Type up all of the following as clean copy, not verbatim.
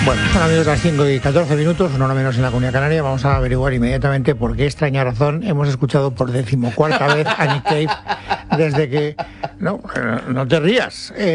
Bueno, son amigos las 5:14, una hora menos en la Comunidad Canaria. Vamos a averiguar inmediatamente por qué extraña razón hemos escuchado por 14ª vez a Nick Cave desde que... No te rías. A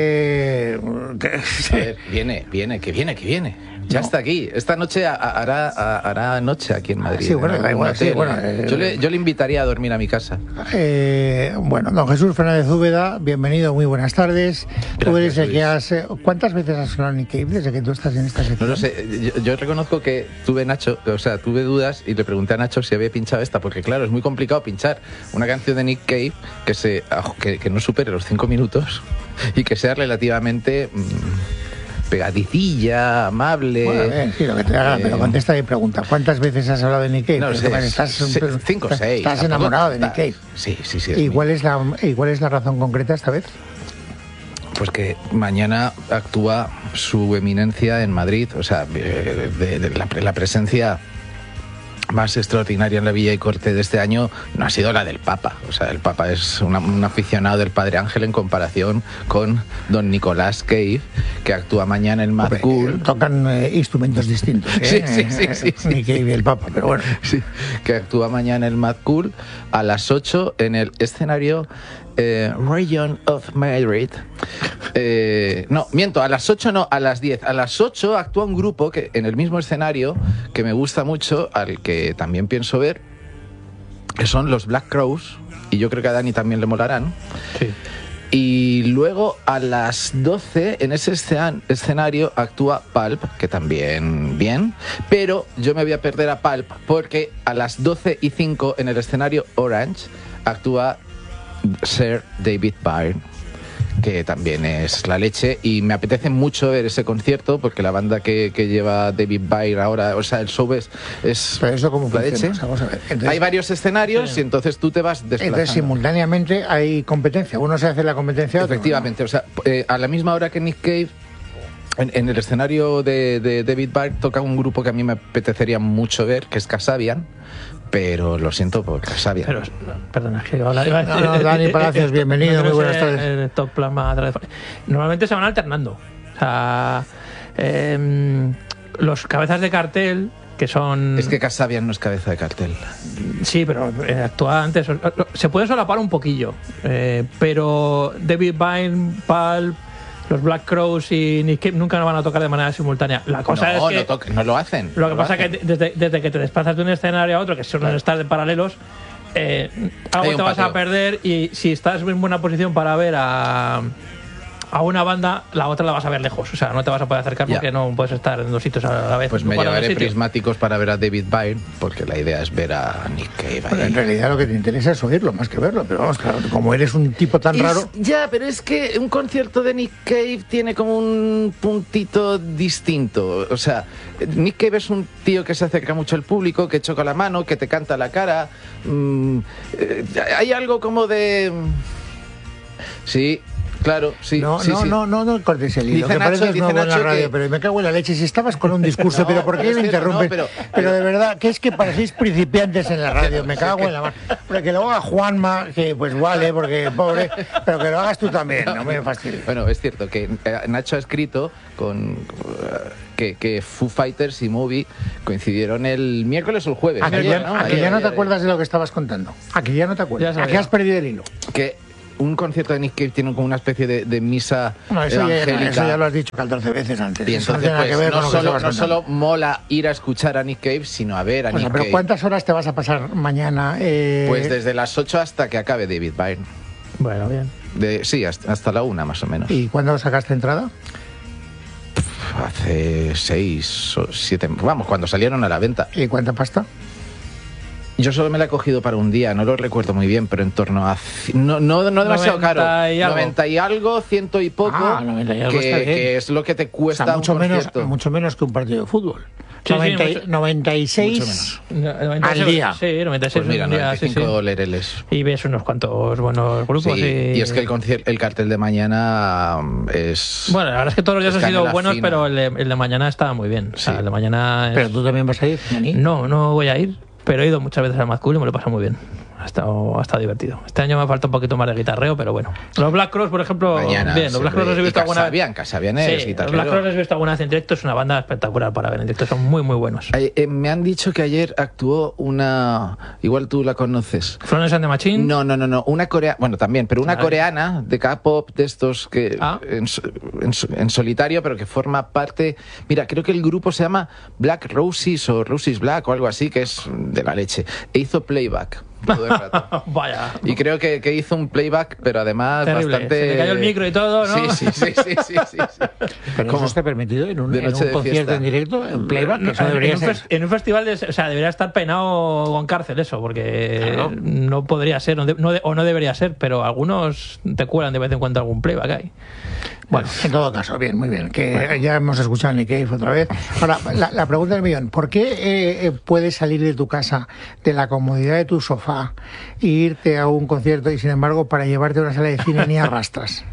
ver, viene. Ya está aquí. Esta noche hará noche aquí en Madrid. Sí, bueno, da igual. Sí, bueno, yo le invitaría a dormir a mi casa. Bueno, don Jesús Fernández Úbeda, bienvenido, muy buenas tardes. Tú eres el que has... ¿Cuántas veces has sonado Nick Cave desde que tú estás en esta sección? No lo sé. Yo reconozco que tuve dudas y le pregunté a Nacho si había pinchado esta, porque claro, es muy complicado pinchar una canción de Nick Cave que no supere los 5 minutos y que sea relativamente... pegadicilla, amable. Bueno, sí, lo que te haga, pero contesta mi pregunta. ¿Cuántas veces has hablado de Nick Cave? No sé, 5 o 6. Estás enamorado de Nick Cave. Sí. ¿Y cuál es la razón concreta esta vez? Pues que mañana actúa su eminencia en Madrid, o sea, la presencia más extraordinaria en la Villa y Corte de este año no ha sido la del Papa. O sea, el Papa es un aficionado del Padre Ángel en comparación con don Nicolás Cave, que actúa mañana en Mad Cool. Tocan instrumentos distintos, ¿eh? Sí. Nick Cave y el Papa, pero bueno. Sí, que actúa mañana en Mad Cool a las 8 en el escenario Region of Madrid. A las 8 no, a las 10. A las 8 actúa un grupo que en el mismo escenario que me gusta mucho, al que también pienso ver, que son los Black Crowes, y yo creo que a Dani también le molarán. Sí. Y luego a las 12 en ese escenario actúa Pulp, que también bien, pero yo me voy a perder a Pulp porque a las 12:05 en el escenario Orange actúa Sir David Byrne, que también es la leche, y me apetece mucho ver ese concierto porque la banda que lleva David Byrne ahora, o sea, el show es pero eso cómo la funciona. leche. Vamos a ver. Entonces, hay varios escenarios y entonces tú te vas desplazando. Entonces simultáneamente hay competencia, uno se hace la competencia a otro. Efectivamente, ¿no? O sea, a la misma hora que Nick Cave, en el escenario de David Byrne toca un grupo que a mí me apetecería mucho ver, que es Kasabian, pero lo siento por Kasabian. Pero, perdona, es que iba a hablar. No, Dani Palacios, bienvenido, muy buenas tardes. El top plasma normalmente se van alternando. O sea, los cabezas de cartel, que son... Es que Kasabian no es cabeza de cartel. Sí, pero actúa antes. Se puede solapar un poquillo, pero David Byrne, Pulp, los Black Crowes y Nick Cave nunca nos van a tocar de manera simultánea. La cosa es que no lo hacen. Lo que pasa es que desde que te desplazas de un escenario a otro, que suelen estar de paralelos, algo te vas a perder, y si estás en buena posición para ver a una banda, la otra la vas a ver lejos. O sea, no te vas a poder acercar porque no puedes estar en dos sitios a la vez. Pues me llevaré prismáticos para ver a David Byrne, porque la idea es ver a Nick Cave. Bueno, en realidad lo que te interesa es oírlo más que verlo, pero vamos, claro, como eres un tipo tan raro... Ya, pero es que un concierto de Nick Cave tiene como un puntito distinto. O sea, Nick Cave es un tío que se acerca mucho al público, que choca la mano, que te canta la cara. Hay algo como de... Sí... Claro, sí. No cortes el hilo, que pareces nuevo en la radio, pero me cago en la leche. Si estabas con un discurso, pero ¿por qué me interrumpes? Pero de verdad, que es que parecéis principiantes en la radio, me cago en la mano. Pero que lo haga Juanma, que pues vale, porque pobre, pero que lo hagas tú también, no me fastidies. Bueno, es cierto que Nacho ha escrito que Foo Fighters y Moby coincidieron el miércoles o el jueves. ¿A que ya no te acuerdas de lo que estabas contando? ¿A que ya no te acuerdas? ¿A que has perdido el hilo? Que un concierto de Nick Cave tiene como una especie de misa evangélica. Eso ya lo has dicho 14 veces antes. Y entonces, no solo mola ir a escuchar a Nick Cave, sino a ver a Nick Cave. Pero ¿cuántas horas te vas a pasar mañana? Pues desde las 8 hasta que acabe David Byrne. Bueno, bien. Sí, hasta la 1 más o menos. ¿Y cuándo sacaste entrada? Hace 6 o 7... Vamos, cuando salieron a la venta. ¿Y cuánta pasta? Yo solo me la he cogido para un día, no lo recuerdo muy bien, pero en torno a... No demasiado caro. 90 y algo, 100 y poco, 90 y algo que es lo que te cuesta, o sea, mucho menos que un partido de fútbol. Sí, 96 al día. Sí, 96 pues mira, un día, 95 lereles. Y ves unos cuantos buenos grupos. Y es que el cartel de mañana es... Bueno, la verdad es que todos los días han sido buenos, pero el de mañana estaba muy bien. O sea, el de mañana es... ¿Pero tú también vas a ir, Dani? No voy a ir. Pero he ido muchas veces al Mad Cool y me lo he pasado muy bien. ha estado divertido. Este año me falta un poquito más de guitarreo, pero bueno. Los Black Cross, por ejemplo, bien. Los Black Cross los he visto alguna vez. Casabian es guitarrero. Los Black Cross los he visto alguna vez en directo. Es una banda espectacular para ver en directo. Son muy, muy buenos. Me han dicho que ayer actuó una... Igual tú la conoces. ¿Florence and the Machine? No. Una coreana... Bueno, también, pero una coreana de K-pop, de estos que... En solitario, pero que forma parte... Mira, creo que el grupo se llama Black Roses o Roses Black o algo así, que es de la leche. E hizo playback todo el rato. Vaya. Y creo que hizo un playback, pero además terrible. Bastante... Se le cayó el micro y todo, ¿no? Sí. ¿Pero eso está permitido en un concierto en directo, en playback? No, eso debería ser. En un festival, o sea, debería estar penado con cárcel eso, porque no podría ser, o no debería ser, pero algunos te cuelan de vez en cuando algún playback ahí. Bueno, en todo caso, bien, muy bien. Que ya hemos escuchado a Nick Cave otra vez. Ahora, la pregunta del millón: ¿por qué puedes salir de tu casa, de la comodidad de tu sofá, e irte a un concierto y, sin embargo, para llevarte a una sala de cine ni arrastras?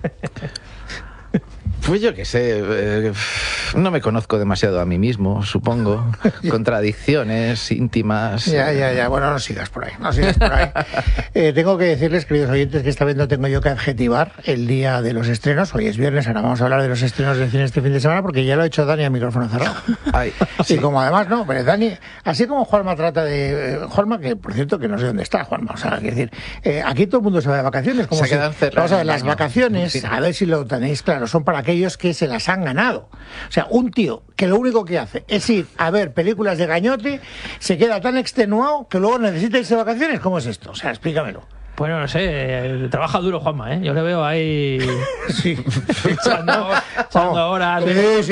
Pues yo qué sé, no me conozco demasiado a mí mismo, supongo. Contradicciones íntimas. Ya, bueno, no sigas por ahí. Tengo que decirles, queridos oyentes, que esta vez no tengo yo que adjetivar el día de los estrenos. Hoy es viernes, ahora vamos a hablar de los estrenos del cine este fin de semana, porque ya lo ha hecho Dani a micrófono cerrado. Sí. Y como además, no, pero Dani, así como Juanma trata de... Juanma, que por cierto, que no sé dónde está Juanma, o sea, quiero decir, aquí todo el mundo se va de vacaciones. Como se quedan cerrados. Vamos a ver, las vacaciones, a ver si lo tenéis claro, son para aquellos que se las han ganado. O sea, un tío que lo único que hace es ir a ver películas de gañote, se queda tan extenuado que luego necesita irse de vacaciones. ¿Cómo es esto? O sea, explícamelo. Bueno, no sé, trabaja duro Juanma, ¿eh? Yo le veo ahí echando horas.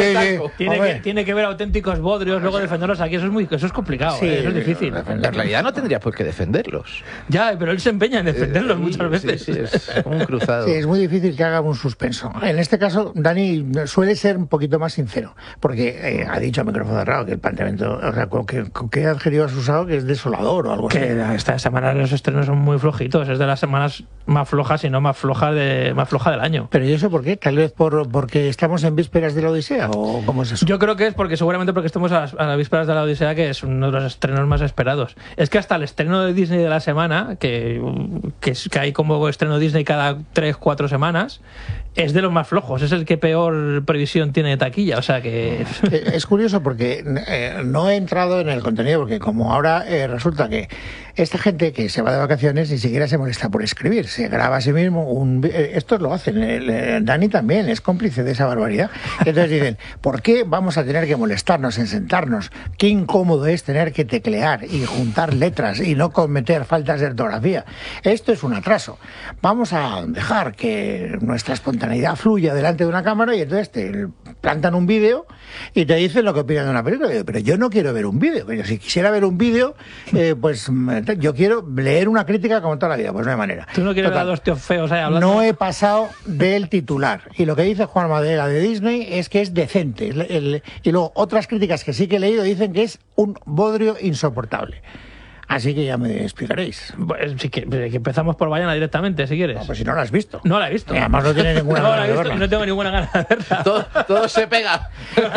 Tiene que ver auténticos bodrios, luego defenderlos aquí. Eso es complicado, eso es difícil. En realidad no tendría por qué defenderlos. Ya, pero él se empeña en defenderlos muchas veces. Sí, es como un cruzado. Sí, es muy difícil que haga un suspenso. En este caso, Dani suele ser un poquito más sincero, porque ha dicho a micrófono cerrado que el planteamiento, o sea, ¿qué adjetivo has usado? Que es desolador o algo así. Que esta semana los estrenos son muy flojitos. Es de las semanas más flojas y no más floja del año. ¿Pero y eso por qué? ¿Tal vez porque estamos en vísperas de la Odisea? ¿O cómo es eso? Yo creo que es seguramente porque estamos a las vísperas de la Odisea, que es uno de los estrenos más esperados. Es que hasta el estreno de Disney de la semana, que hay como estreno Disney cada 3-4 semanas, es de los más flojos. Es el que peor previsión tiene de taquilla. O sea que... Es curioso porque no he entrado en el contenido, porque como ahora resulta que esta gente que se va de vacaciones ni siquiera se molesta por escribir, se graba a sí mismo estos lo hacen, Dani también es cómplice de esa barbaridad. Entonces dicen, ¿por qué vamos a tener que molestarnos en sentarnos? Qué incómodo es tener que teclear y juntar letras y no cometer faltas de ortografía. Esto es un atraso. Vamos a dejar que nuestra espontaneidad fluya delante de una cámara y entonces te plantan un vídeo y te dicen lo que opinan de una película. Pero yo no quiero ver un vídeo. Pero si quisiera ver un vídeo, pues yo quiero leer una crítica como toda la vida. Pues no hay manera. ¿Tú no quieres ver a dos tíos feos ahí hablando? No he pasado del titular. Y lo que dice Juan Madera de Disney es que es decente. Y luego otras críticas que sí que he leído dicen que es un bodrio insoportable. Así que ya me explicaréis. Pues, sí que empezamos por Bayana directamente, si quieres. No, pues si no la has visto. No la he visto. Y además no tiene ninguna gana de verla. No tengo ninguna gana de verla. Todo se pega.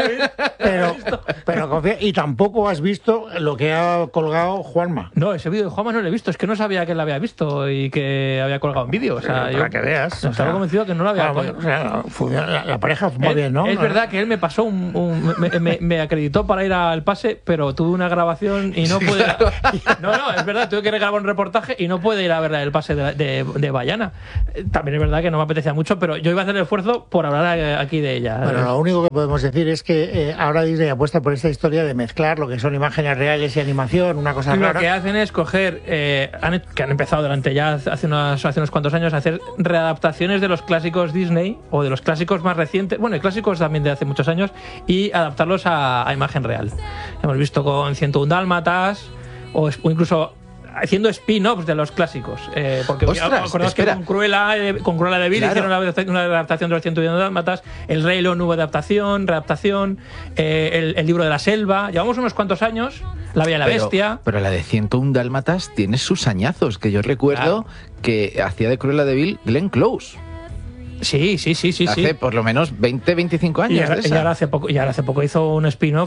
Pero confía, y tampoco has visto lo que ha colgado Juanma. No, ese vídeo de Juanma no lo he visto. Es que no sabía que él lo había visto y que había colgado un vídeo. O sea, para que veas. Estaba convencido que no lo había colgado. O sea, la pareja fue bien, ¿no? Es verdad que él me pasó me acreditó para ir al pase, pero tuve una grabación y no pude... No, es verdad, tuve que grabar un reportaje y no pude ir a ver el pase de Bayana. También es verdad que no me apetecía mucho, pero yo iba a hacer el esfuerzo por hablar aquí de ella. Bueno, lo único que podemos decir es que ahora Disney apuesta por esta historia de mezclar lo que son imágenes reales y animación, una cosa rara. Lo que hacen es coger, que han empezado durante ya hace unos cuantos años a hacer readaptaciones de los clásicos Disney o de los clásicos más recientes, bueno, y clásicos también de hace muchos años, y adaptarlos a imagen real. Hemos visto con 101 Dálmatas o incluso haciendo spin-offs de los clásicos, porque acordaos que con Cruella de Vil hicieron una adaptación de los 101 Dálmatas, El Rey León hubo readaptación, el libro de la selva, llevamos unos cuantos años, La Bella y la Bestia. Pero la de 101 Dálmatas tiene sus añazos, que yo recuerdo que hacía de Cruella de Vil Glenn Close. Sí. Hace por lo menos 20, 25 años. Y ahora hace poco hizo un spin-off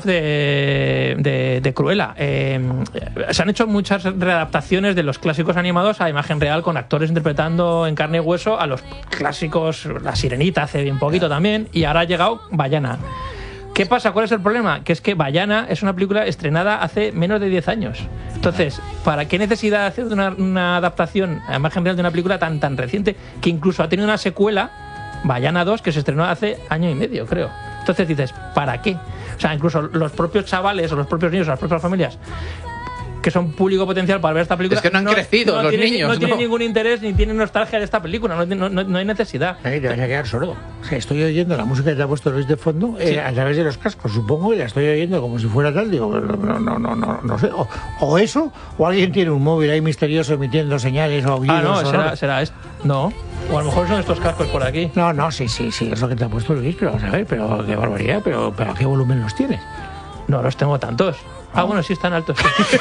de Cruella. Se han hecho muchas readaptaciones de los clásicos animados a imagen real, con actores interpretando en carne y hueso a los clásicos. La Sirenita hace bien poquito también, y ahora ha llegado Vaiana. ¿Qué pasa? ¿Cuál es el problema? Que es que Vaiana es una película estrenada hace menos de 10 años. Entonces, ¿para qué necesidad de hacer una adaptación a imagen real de una película tan reciente, que incluso ha tenido una secuela, Vaiana 2, que se estrenó hace año y medio, creo? Entonces dices, ¿para qué? O sea, incluso los propios chavales o los propios niños o las propias familias que son público potencial para ver esta película, es que no han crecido los niños. No tienen ningún interés ni tienen nostalgia de esta película. No hay necesidad. Ahí te vas a quedar sordo. O sea, estoy oyendo la música que te ha puesto Luis de fondo a través de los cascos. Supongo que la estoy oyendo como si fuera tal. Digo, no sé. O eso, o alguien tiene un móvil ahí misterioso emitiendo señales o aullidos. Será esto. No. O a lo mejor son estos cascos por aquí. No, sí, es lo que te ha puesto Luis, pero vamos a ver, pero qué barbaridad, pero ¿a qué volumen los tienes? No los tengo tantos. Bueno, sí están altos. Sí.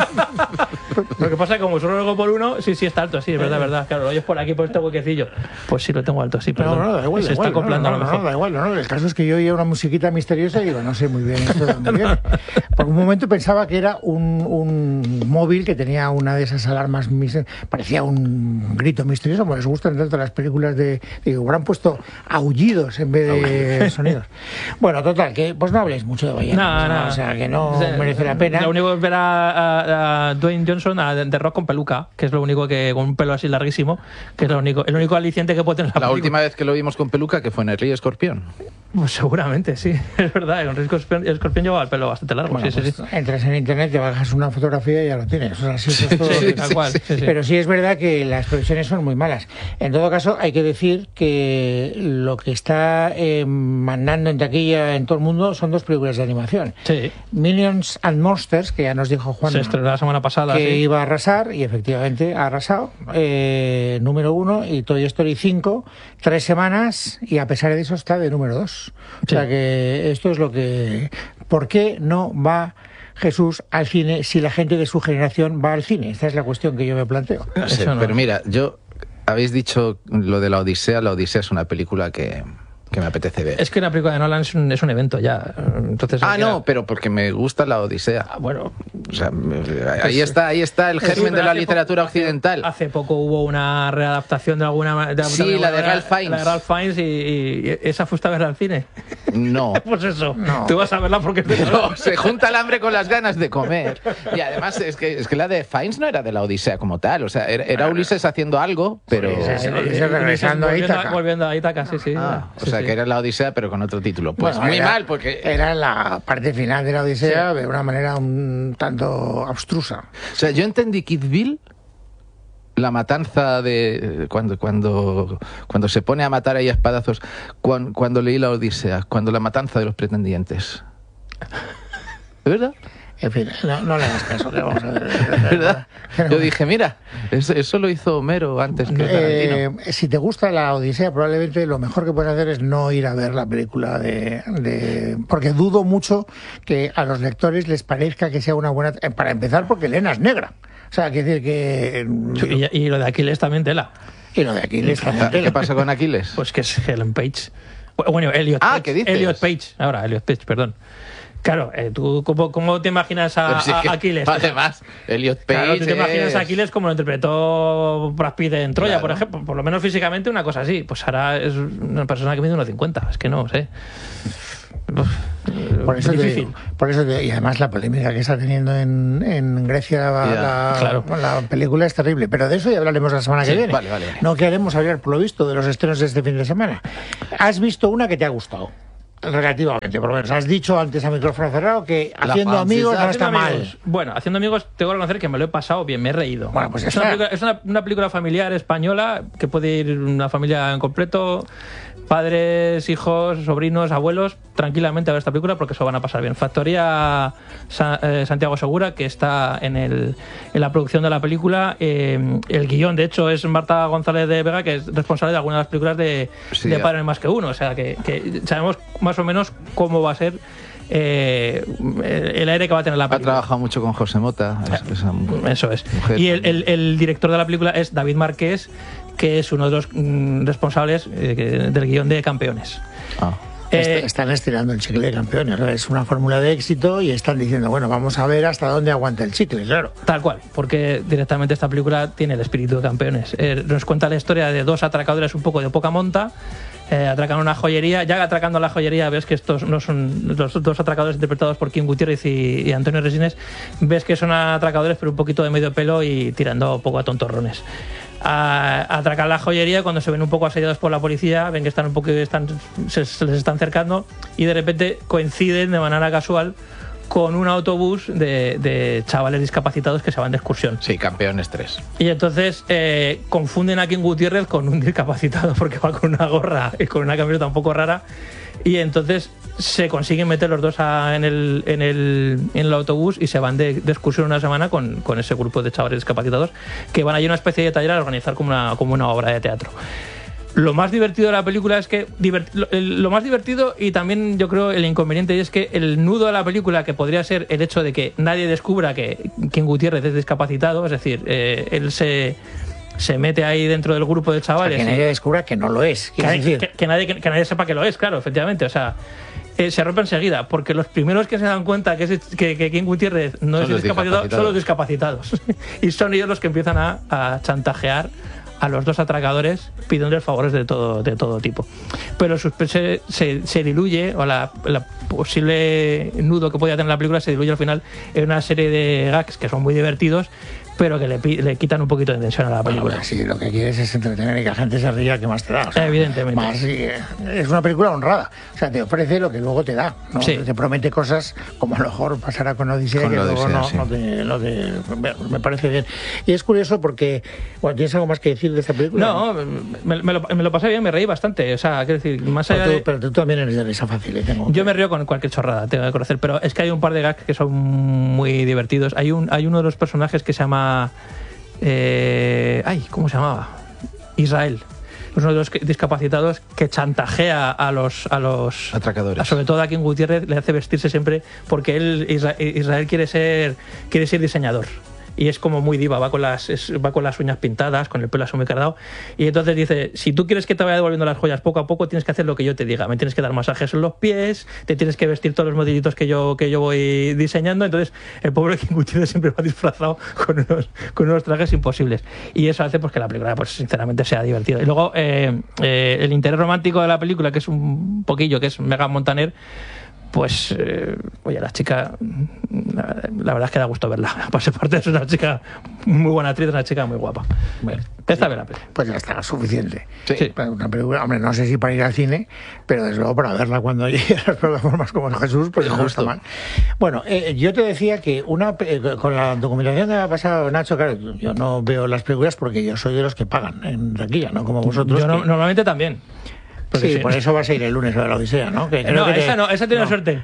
Lo que pasa es que como solo luego por uno, sí está alto, sí, es verdad. Claro, lo oyes por aquí, por este huequecillo. Pues sí, lo tengo alto, sí, perdón. No, da igual. Se está acoplando a lo mejor. Da igual. El caso es que yo oía una musiquita misteriosa y digo, no sé muy bien esto de dónde viene. Por un momento pensaba que era un móvil que tenía una de esas alarmas, parecía un grito misterioso, como les gustan tanto las películas digo, habrán puesto aullidos en vez de sonidos. Bueno, total, que pues no habléis mucho de Vaiana. No. O sea, que no merece la pena. Lo único es ver a Dwayne Johnson de Rock con peluca, que es lo único con un pelo así larguísimo, que es el único aliciente que puede tener la última vez que lo vimos con peluca, que fue en El Rey Escorpión. Pues seguramente, sí, es verdad. El Rey Escorpión llevaba el pelo bastante largo. Bueno, sí. Entras en internet, te bajas una fotografía y ya lo tienes. O sea, eso es todo. Tal cual. Sí. Pero sí es verdad que las previsiones son muy malas. En todo caso, hay que decir que lo que está mandando en taquilla en todo el mundo son 2 películas de animación. Sí. Minions and Monsters, que ya nos dijo Juan, se estrenó la semana pasada, que iba a arrasar, y efectivamente ha arrasado. Número 1, y Toy Story 5, 3 semanas, y a pesar de eso está de número 2. O sea que esto es lo que... ¿Por qué no va Jesús al cine si la gente de su generación va al cine? Esta es la cuestión que yo me planteo. No sé, pero mira, habéis dicho lo de La Odisea. La Odisea es una película que me apetece ver. Es que una película de Nolan es un evento ya. Entonces, pero porque me gusta La Odisea. Bueno. O sea, ahí está el germen de la literatura occidental. Hace poco hubo una readaptación de alguna sí, la de Ralph Fiennes. La de Ralph Fiennes y esa fuiste a verla al cine. No. Pues eso. No. Tú vas a verla porque se junta el hambre con las ganas de comer. Y además es que la de Fiennes no era de La Odisea como tal. O sea, era Ulises haciendo algo, pero... Ulises regresando a Ítaca. Volviendo a Ítaca, sí. O sea, que era La Odisea, pero con otro título. Pues bueno, muy mal, porque... Era la parte final de La Odisea de una manera un tanto abstrusa. O sea, yo entendí Kill Bill, la matanza de... Cuando se pone a matar ahí a espadazos, cuando leí La Odisea, cuando la matanza de los pretendientes. ¿De verdad? En fin, no le hagas caso, que vamos a ver. ¿Verdad? Yo dije, mira, eso lo hizo Homero antes que Tarantino. Si te gusta La Odisea, probablemente lo mejor que puedes hacer es no ir a ver la película porque dudo mucho que a los lectores les parezca que sea una buena... Para empezar, porque Elena es negra. O sea, quiere decir que... Y lo de Aquiles también tela. Y lo de Aquiles también tela. ¿Qué pasa con Aquiles? Pues que es Helen Page. Bueno, Elliot Page. ¿Qué dices? Elliot Page, perdón. Claro, ¿tú cómo te imaginas a Aquiles? Además, Elliot Page. Claro, tú te imaginas a Aquiles como lo interpretó Brad Pitt en Troya, por ejemplo, por lo menos físicamente una cosa así. Pues ahora es una persona que mide 1,50. Es que no sé. Por eso difícil. Y además la polémica que está teniendo en Grecia la película es terrible, pero de eso ya hablaremos la semana que viene. Vale. No queremos hablar, por lo visto, de los estrenos de este fin de semana. ¿Has visto una que te ha gustado? Relativamente, por lo menos. Has dicho antes a micrófono cerrado que Haciendo Amigos no está mal. Bueno, Haciendo Amigos tengo que reconocer que me lo he pasado bien, me he reído. Bueno, pues es una película familiar española que puede ir una familia en completo, padres, hijos, sobrinos, abuelos, tranquilamente a ver esta película porque eso van a pasar bien. Factoría Santiago Segura, que está en la producción de la película. El guión, de hecho, es Marta González de Vega, que es responsable de algunas de las películas de Padre Más que Uno. O sea, que sabemos más o menos cómo va a ser el aire que va a tener la película. Ha trabajado mucho con José Mota. Eso es. Mujer. Y el director de la película es David Marqués, que es uno de los responsables del guión de Campeones. Están estirando el chicle de Campeones, ¿no? Es una fórmula de éxito y están diciendo, bueno, vamos a ver hasta dónde aguanta el chicle, claro. Tal cual, porque directamente esta película tiene el espíritu de Campeones. Nos cuenta la historia de dos atracadores un poco de poca monta, atracan una joyería. Ya atracando la joyería ves que estos no son los dos atracadores interpretados por Kim Gutiérrez y Antonio Resines. Ves que son atracadores pero un poquito de medio pelo y tirando un poco a tontorrones. Atracan la joyería, cuando se ven un poco asediados por la policía, ven que están un poco se les están acercando y de repente coinciden de manera casual con un autobús de chavales discapacitados que se van de excursión. Sí, Campeones 3. Y entonces confunden a Kim Gutiérrez con un discapacitado porque va con una gorra y con una camiseta un poco rara, y entonces se consiguen meter los dos en el autobús y se van de excursión una semana con ese grupo de chavales discapacitados que van a ir a una especie de taller a organizar como una obra de teatro. Lo más divertido de la película es que lo más divertido, y también yo creo el inconveniente, es que el nudo de la película, que podría ser el hecho de que nadie descubra que Kim Gutiérrez es discapacitado, es decir, él se mete ahí dentro del grupo de chavales. O sea, que nadie descubra que no lo es. Que nadie sepa que lo es, claro, efectivamente. O sea, se rompe enseguida, porque los primeros que se dan cuenta que Kim Gutiérrez no es discapacitado son los discapacitados. Y son ellos los que empiezan a chantajear a los dos atracadores pidiéndoles favores de todo tipo. Pero se diluye, o la posible nudo que podía tener la película se diluye al final en una serie de gags que son muy divertidos, pero que le quitan un poquito de tensión a la película. Bueno, sí, lo que quieres es entretener y que la gente se ría, que más te da. O sea, evidentemente. Es una película honrada. O sea, te ofrece lo que luego te da, ¿no? Sí. Te promete cosas como a lo mejor pasará con Odisea, que luego me parece bien. Y es curioso porque, bueno, ¿tienes algo más que decir de esta película? No, me lo pasé bien, me reí bastante. O sea, quiero decir, más allá pero tú también eres de risa fácil, Yo me río con cualquier chorrada, tengo que conocer, pero es que hay un par de gags que son muy divertidos. Hay uno de los personajes que se llama ¿cómo se llamaba? Israel. Es uno de los discapacitados que chantajea a los atracadores. Sobre todo a Kim Gutiérrez, le hace vestirse siempre, porque Israel quiere ser diseñador. Y es como muy diva, va con las uñas pintadas, con el pelo así muy cargado. Y entonces dice, si tú quieres que te vaya devolviendo las joyas poco a poco, tienes que hacer lo que yo te diga. Me tienes que dar masajes en los pies, te tienes que vestir todos los modelitos que yo voy diseñando. Entonces el pobre Kim Gutiérrez siempre va disfrazado con unos trajes imposibles. Y eso hace pues que la película, pues sinceramente, sea divertida. Y luego el interés romántico de la película, que es un poquillo, que es Megan Montaner, pues, oye, la chica, la verdad es que da gusto verla. Por esa parte es una chica muy buena actriz, una chica muy guapa. Bueno, está bien la película. Pues ya está, suficiente. Sí. Una película, hombre, no sé si para ir al cine, pero desde luego para verla cuando llegue a las plataformas como Jesús, pues no está mal. Bueno, yo te decía que con la documentación que me ha pasado Nacho, claro, yo no veo las películas porque yo soy de los que pagan en taquilla, ¿no? Como vosotros. Yo normalmente también. Sí, por eso vas a ir el lunes a la Odisea, ¿no? Esa tiene suerte.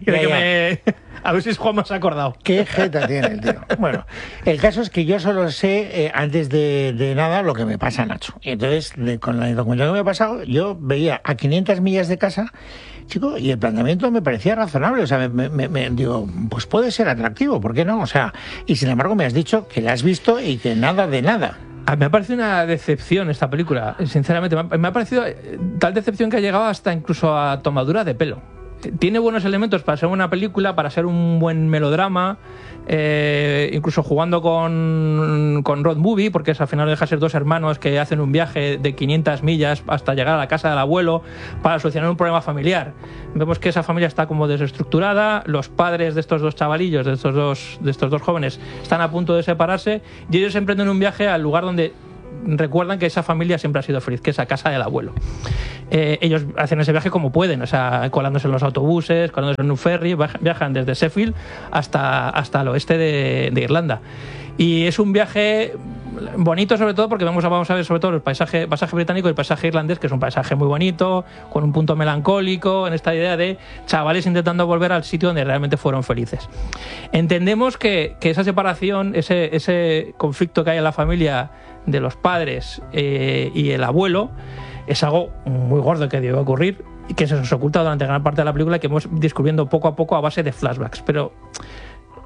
A ver si Juan se ha acordado. Qué jeta tiene el tío. Bueno, el caso es que yo solo sé, antes de nada, lo que me pasa, Nacho. Y entonces, con la documentación que me ha pasado, yo veía a 500 millas de casa, chico, y el planteamiento me parecía razonable. O sea, me digo, pues puede ser atractivo, ¿por qué no? O sea, y sin embargo me has dicho que la has visto y que nada de nada. Me ha parecido una decepción esta película, sinceramente. Me ha parecido tal decepción que ha llegado hasta incluso a tomadura de pelo. Tiene buenos elementos para ser una película, para ser un buen melodrama, incluso jugando con road movie, porque al final deja ser dos hermanos que hacen un viaje de 500 millas hasta llegar a la casa del abuelo para solucionar un problema familiar. Vemos que esa familia está como desestructurada, los padres de estos dos chavalillos, de estos dos jóvenes, están a punto de separarse y ellos emprenden un viaje al lugar donde recuerdan que esa familia siempre ha sido feliz, que es a casa del abuelo. Ellos hacen ese viaje como pueden, o sea, colándose en los autobuses, colándose en un ferry, viajan desde Sheffield hasta el oeste de Irlanda. Y es un viaje bonito, sobre todo porque vamos a ver sobre todo el paisaje británico y el paisaje irlandés, que es un paisaje muy bonito, con un punto melancólico, en esta idea de chavales intentando volver al sitio donde realmente fueron felices. Entendemos que esa separación, ese conflicto que hay en la familia de los padres y el abuelo, es algo muy gordo que debe ocurrir y que se nos oculta durante gran parte de la película y que hemos descubriendo poco a poco a base de flashbacks. Pero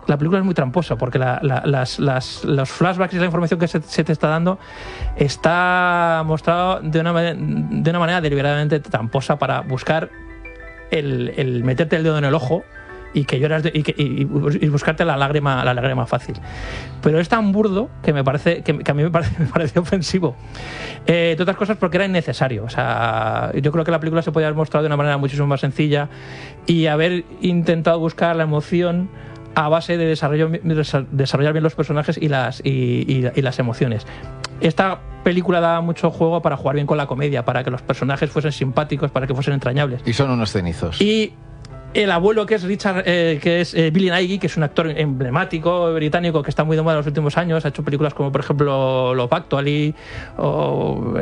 la película es muy tramposa, porque los flashbacks y la información que se te está dando está mostrado de una manera deliberadamente tramposa para buscar el meterte el dedo en el ojo y que lloras y buscarte la lágrima fácil. Pero es tan burdo que a mí me parece ofensivo. De otras cosas porque era innecesario. O sea, yo creo que la película se podía haber mostrado de una manera muchísimo más sencilla y haber intentado buscar la emoción a base de desarrollar bien los personajes y las emociones. Esta película da mucho juego para jugar bien con la comedia, para que los personajes fuesen simpáticos, para que fuesen entrañables. Y son unos cenizos. Y el abuelo, que es Richard, que es Billy Nighy, que es un actor emblemático británico que está muy de moda en los últimos años, ha hecho películas como por ejemplo Love Actually o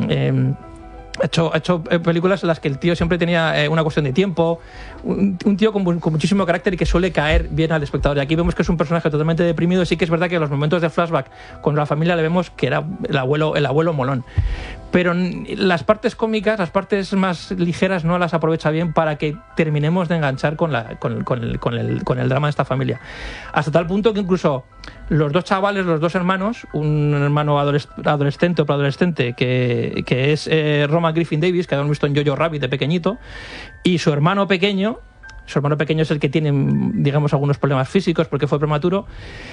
ha hecho películas en las que el tío siempre tenía una cuestión de tiempo, un tío con muchísimo carácter y que suele caer bien al espectador. Y aquí vemos que es un personaje totalmente deprimido. Sí que es verdad que en los momentos de flashback con la familia le vemos que era el abuelo molón, pero las partes cómicas, las partes más ligeras no las aprovecha bien para que terminemos de enganchar con el drama de esta familia, hasta tal punto que incluso los dos chavales, los dos hermanos, un hermano adolescente o preadolescente que es Roman Griffin Davis, que habíamos visto en Jojo Rabbit de pequeñito, y su hermano pequeño es el que tiene, digamos, algunos problemas físicos porque fue prematuro.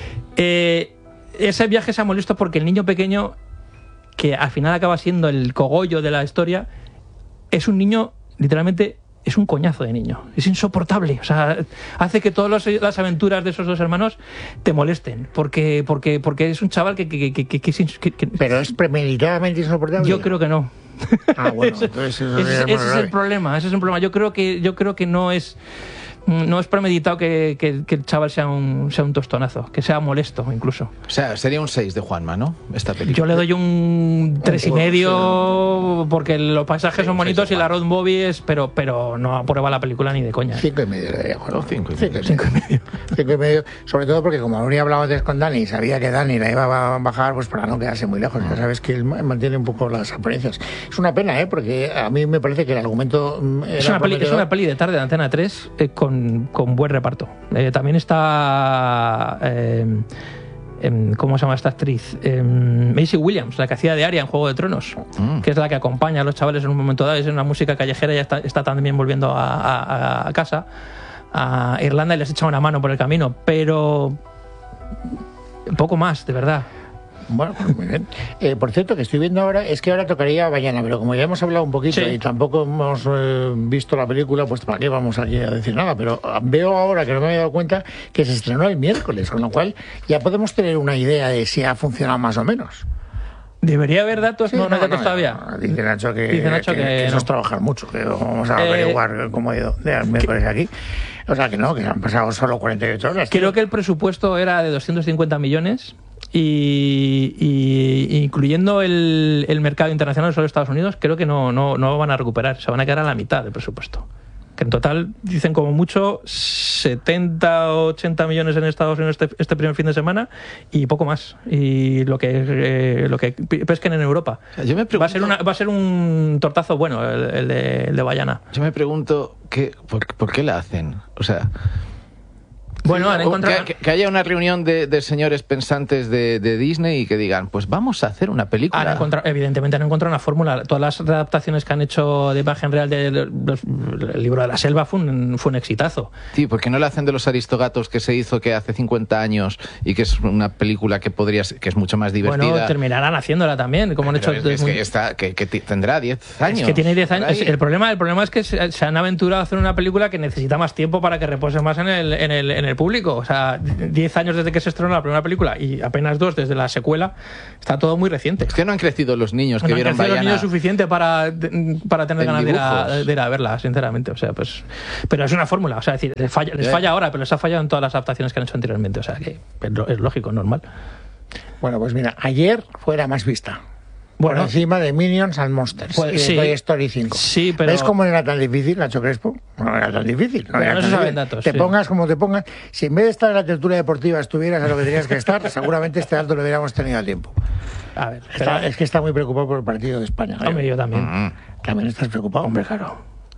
Ese viaje se ha molesto porque el niño pequeño, que al final acaba siendo el cogollo de la historia, es un niño, literalmente, es un coñazo de niño. Es insoportable. O sea, hace que todas las aventuras de esos dos hermanos te molesten. Porque es un chaval que ¿Pero es premeditadamente insoportable? Yo creo que no. Ah, bueno, entonces ese es el problema. Yo creo que no es premeditado que el chaval sea un tostonazo, que sea molesto incluso. O sea, sería un 6 de Juanma, ¿no? Esta película. Yo le doy un 3,5 porque los paisajes son bonitos y la road movie es, pero no aprueba la película ni de coña. 5,5 le daría, Juan. 5,5. 5,5, sobre todo porque como habría hablado antes con Dani, sabía que Dani la iba a bajar, pues para no quedarse muy lejos. Ya sabes que él mantiene un poco las apariencias. Es una pena, porque a mí me parece que el argumento es una peli de tarde de Antena 3 con buen reparto. También está ¿cómo se llama esta actriz? Maisie Williams, la que hacía de Arya en Juego de Tronos, que es la que acompaña a los chavales en un momento dado. Es una música callejera y está también volviendo a casa, a Irlanda, y les echa una mano por el camino, pero poco más, de verdad. Bueno, pues muy bien. Por cierto, que estoy viendo ahora, es que ahora tocaría Bayana, pero como ya hemos hablado un poquito y tampoco hemos visto la película, pues para qué vamos aquí a decir nada, pero veo ahora, que no me había dado cuenta, que se estrenó el miércoles, con lo cual ya podemos tener una idea de si ha funcionado más o menos. ¿Debería haber datos? No hay datos todavía. Dice Nacho que eso es trabajar mucho, que vamos a averiguar cómo ha ido el miércoles aquí. O sea, que han pasado solo 48 horas. Creo que el presupuesto era de 250 millones y incluyendo el mercado internacional, solo Estados Unidos, creo que no van a recuperar, se van a quedar a la mitad del presupuesto. Que en total dicen como mucho 70 o 80 millones en Estados Unidos este primer fin de semana y poco más. Y lo que pesquen en Europa. Yo me pregunto, va a ser un tortazo bueno el de Bayana. Yo me pregunto ¿por qué la hacen? O sea, bueno, han encontrado... que haya una reunión de señores pensantes de Disney y que digan, pues vamos a hacer una película. Evidentemente han encontrado una fórmula. Todas las adaptaciones que han hecho de imagen real del libro de la selva fue un exitazo. Sí, porque no le hacen de los Aristogatos, que se hizo que hace 50 años y que es una película que es mucho más divertida. Bueno, terminarán haciéndola también, como han hecho... que tendrá 10 años. Es que tiene 10 años. El problema es que se han aventurado a hacer una película que necesita más tiempo para que repose más en el público. O sea, 10 años desde que se estronó la primera película y apenas 2 desde la secuela. Está todo muy reciente. Es que no han crecido los niños que vieron Bayana. No han crecido los niños suficiente para tener ganas de ir a verla, sinceramente. O sea, pues, pero es una fórmula. O sea, es decir, les falla ahora, pero les ha fallado en todas las adaptaciones que han hecho anteriormente. O sea, que es lógico, normal. Bueno, pues mira, ayer fue la más vista. Bueno, por encima de Minions and Monsters, sí, Toy Story 5. Sí, pero... ¿Ves cómo no era tan difícil, Nacho Crespo? No era tan difícil. No se saben datos. Te pongas como te pongas. Si en vez de estar en la tertulia deportiva estuvieras a lo que tenías que estar, seguramente este dato lo hubiéramos tenido a tiempo. A ver, es que está muy preocupado por el partido de España. Hombre, yo también. También estás preocupado. Hombre, claro.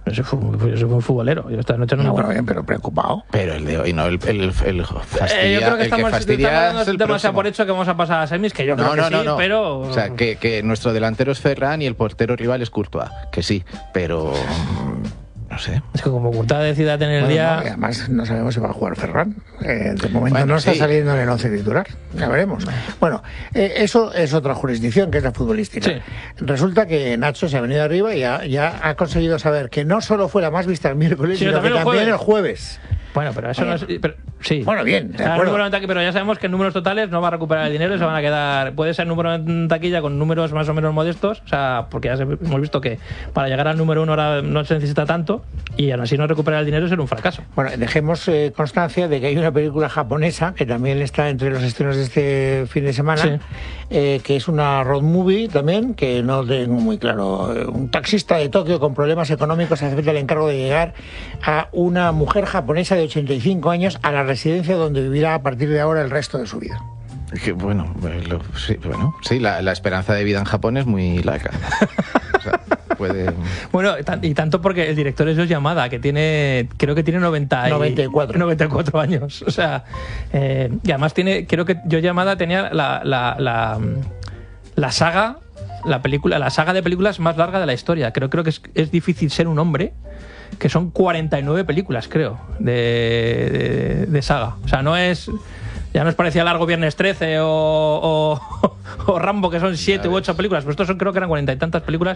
Yo soy muy futbolero. Yo esta noche bueno, bien, pero preocupado. Pero el de hoy no, el fastidia, yo creo que estamos dando demasiado por hecho que vamos a pasar a semis, que yo creo que sí, pero... O sea, que nuestro delantero es Ferran y el portero rival es Courtois, que sí, pero... No sé. Es que como Courtois decida tener el día... No, y además no sabemos si va a jugar Ferran. De momento no está saliendo en el 11 titular. Ya veremos. Bueno, eso es otra jurisdicción, que es la futbolística. Sí. Resulta que Nacho se ha venido arriba y ya ha conseguido saber que no solo fue la más vista el miércoles, sino que también el jueves. Bueno, pero eso no es... sí. Bueno, bien, de acuerdo. Pero ya sabemos que en números totales no va a recuperar el dinero y se van a quedar... Puede ser número en taquilla con números más o menos modestos, o sea, porque ya hemos visto que para llegar al número 1 ahora no se necesita tanto y aún así no recuperar el dinero será un fracaso. Bueno, dejemos constancia de que hay una película japonesa que también está entre los estrenos de este fin de semana, que es una road movie también, que no tengo muy claro. Un taxista de Tokio con problemas económicos acepta el encargo de llegar a una mujer japonesa de 85 años a la residencia donde vivirá a partir de ahora el resto de su vida. Que, bueno, la esperanza de vida en Japón es muy larga. O sea, puede... Bueno, y tanto porque el director es Yosh Yamada, que creo que tiene 94 años. O sea, y además creo que Yosh Yamada tenía la saga de películas más larga de la historia. Creo que es difícil ser un hombre, que son 49 películas, creo, de saga. O sea, ya nos parecía largo Viernes 13 o Rambo, que son 7 u 8 películas, pero estos creo que eran 40 y tantas películas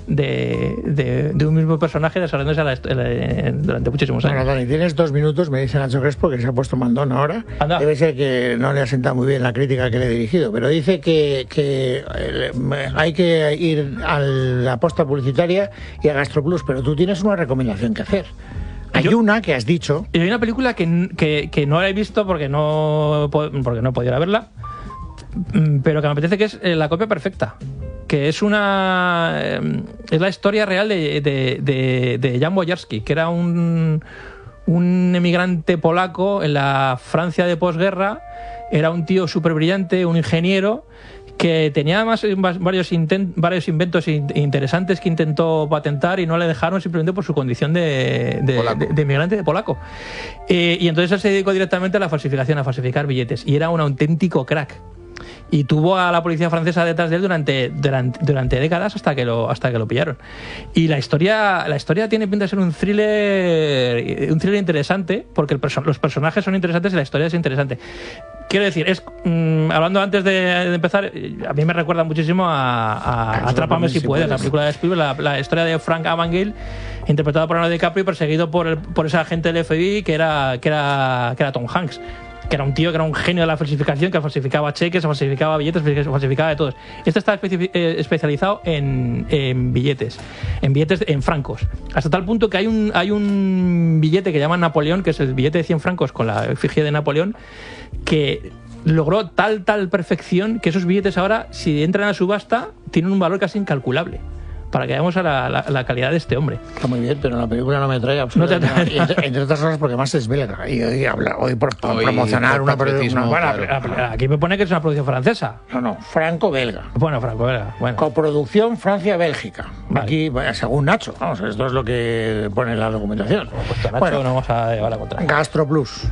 de un mismo personaje desarrollándose durante muchísimos años. Bueno, Dani, tienes 2 minutos, me dice Nacho Crespo, que se ha puesto mandón ahora. Anda. Debe ser que no le ha sentado muy bien la crítica que le he dirigido, pero dice que hay que ir a la posta publicitaria y a Gastroplus, pero tú tienes una recomendación que hacer. Hay una que has dicho. Y hay una película que no la he visto porque no he podido verla, pero que me apetece, que es La copia perfecta, que es la historia real de Jan Boyarsky, que era un emigrante polaco en la Francia de posguerra. Era un tío súper brillante, un ingeniero que tenía además varios inventos interesantes que intentó patentar y no le dejaron, simplemente por su condición de inmigrante de polaco. Y entonces él se dedicó directamente a la falsificación, a falsificar billetes, y era un auténtico crack. Y tuvo a la policía francesa detrás de él durante décadas hasta que lo pillaron. Y la historia tiene pinta de ser un thriller interesante, porque los personajes son interesantes y la historia es interesante. Quiero decir, hablando antes de empezar, a mí me recuerda muchísimo a Atrápame si puedes, la película de Spielberg, la historia de Frank Abagnale, interpretado por Leonardo DiCaprio y perseguido por ese agente del FBI que era Tom Hanks, que era un tío que era un genio de la falsificación, que falsificaba cheques, falsificaba billetes, falsificaba de todos. Este está especializado en billetes, en francos. Hasta tal punto que hay un billete que llaman Napoleón, que es el billete de 100 francos con la efigie de Napoleón, que logró tal perfección que esos billetes ahora, si entran a subasta, tienen un valor casi incalculable. Para que veamos a la calidad de este hombre. Está muy bien, pero la película no me trae absolutamente. Entre otras cosas porque más es belga. Y hoy por promocionar una producción. Aquí me pone que es una producción francesa. No, franco-belga. Bueno, franco-belga. Bueno. Coproducción Francia-Bélgica. Vale. Aquí, según Nacho, vamos, esto es lo que pone en la documentación. Pues a Nacho no vamos a llevar la contraria. Gastroplus.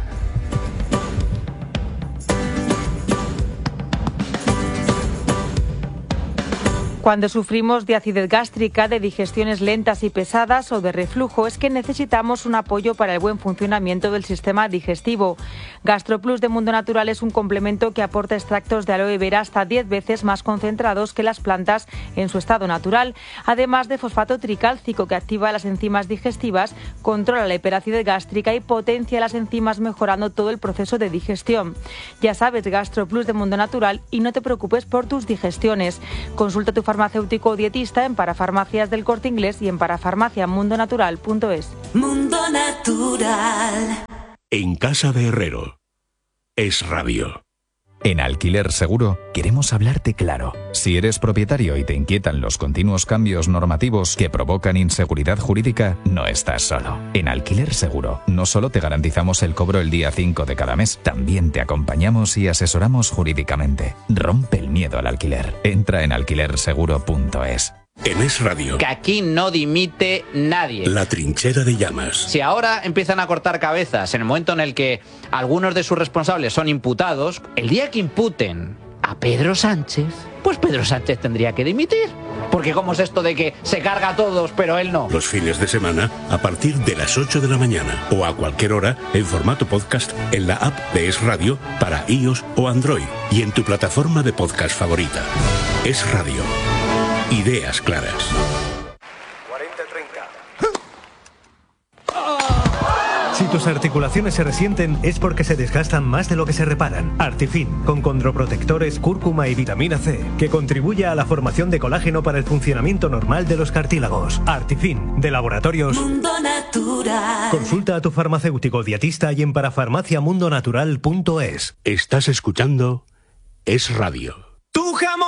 Cuando sufrimos de acidez gástrica, de digestiones lentas y pesadas o de reflujo, es que necesitamos un apoyo para el buen funcionamiento del sistema digestivo. GastroPlus de Mundo Natural es un complemento que aporta extractos de aloe vera hasta 10 veces más concentrados que las plantas en su estado natural, además de fosfato tricálcico, que activa las enzimas digestivas, controla la hiperacidez gástrica y potencia las enzimas, mejorando todo el proceso de digestión. Ya sabes, GastroPlus de Mundo Natural, y no te preocupes por tus digestiones. Consulta a tu farmacéutico o dietista en Parafarmacias del Corte Inglés y en parafarmaciamundonatural.es. Mundo Natural. En casa de Herrero. Es radio. En Alquiler Seguro queremos hablarte claro. Si eres propietario y te inquietan los continuos cambios normativos que provocan inseguridad jurídica, no estás solo. En Alquiler Seguro no solo te garantizamos el cobro el día 5 de cada mes, también te acompañamos y asesoramos jurídicamente. Rompe el miedo al alquiler. Entra en alquilerseguro.es. En Es Radio. Que aquí no dimite nadie. La trinchera de llamas. Si ahora empiezan a cortar cabezas en el momento en el que algunos de sus responsables son imputados, el día que imputen a Pedro Sánchez, pues Pedro Sánchez tendría que dimitir. Porque ¿cómo es esto de que se carga a todos, pero él no? Los fines de semana, a partir de las 8 de la mañana o a cualquier hora, en formato podcast, en la app de Es Radio para iOS o Android y en tu plataforma de podcast favorita. Es Radio. Ideas claras. 40-30. Si tus articulaciones se resienten es porque se desgastan más de lo que se reparan. Artifin, con condroprotectores, cúrcuma y vitamina C, que contribuye a la formación de colágeno para el funcionamiento normal de los cartílagos. Artifin, de Laboratorios Mundo Natural. Consulta a tu farmacéutico dietista y en parafarmaciamundonatural.es. Estás escuchando Es Radio. ¡Tu jamón!